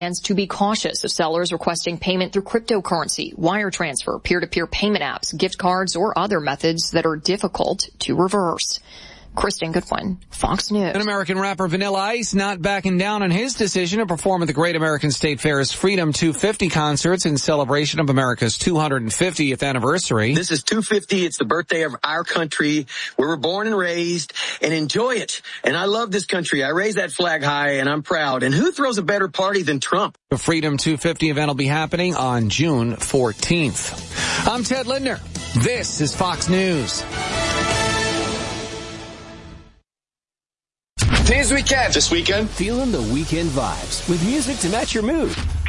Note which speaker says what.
Speaker 1: to be cautious of sellers requesting payment through cryptocurrency, wire transfer, peer-to-peer payment apps, gift cards, or other methods that are difficult to reverse. Kristen Goodwin, Fox News.
Speaker 2: An American rapper Vanilla Ice not backing down on his decision to perform at the Great American State Fair's Freedom 250 concerts in celebration of America's 250th anniversary.
Speaker 3: This is 250. It's the birthday of our country, where we're born and raised, and enjoy it. And I love this country. I raise that flag high, and I'm proud. And who throws a better party than Trump?
Speaker 2: The Freedom 250 event will be happening on June 14th. I'm Ted Lindner. This is Fox News.
Speaker 4: This weekend. Feeling the weekend vibes with music to match your mood.